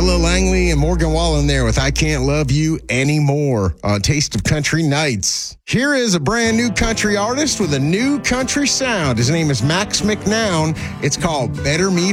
Ella Langley and Morgan Wallen there with I Can't Love You Anymore on Taste of Country Nights. Here is a brand new country artist with a new country sound. His name is Max McNown. It's called Better Me